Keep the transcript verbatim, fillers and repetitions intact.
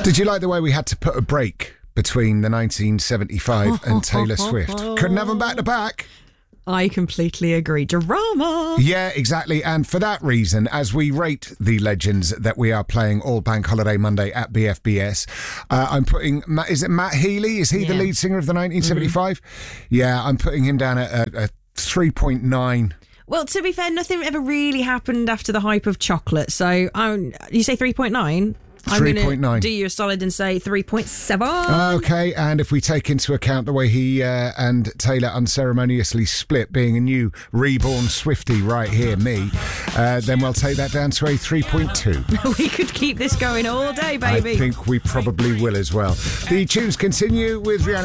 Did you like the way we had to put a break between the nineteen seventy-five and Taylor Swift? Couldn't have them back to back. I completely agree. Drama. Yeah, exactly. And for that reason, as we rate the legends that we are playing all Bank Holiday Monday at B F B S, uh, I'm putting, Matt, is it Matt Healy? Is he yeah. the lead singer of the nineteen seventy-five? Mm-hmm. Yeah, I'm putting him down at a, a three point nine. Well, to be fair, nothing ever really happened after the hype of chocolate. So um, you say three point nine? I'm going to do you a solid and say three point seven. Okay, and if we take into account the way he uh, and Taylor unceremoniously split, being a new reborn Swiftie right here, me, uh, then we'll take that down to a three point two. We could keep this going all day, baby. I think we probably will as well. The tunes continue with Rihanna.